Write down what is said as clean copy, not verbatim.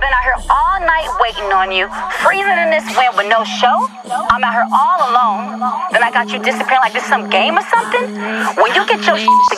been out here all night waiting on you, freezing in this wind with no show. I'm out here all alone. Then I got you disappearing like this some game or something. When you get your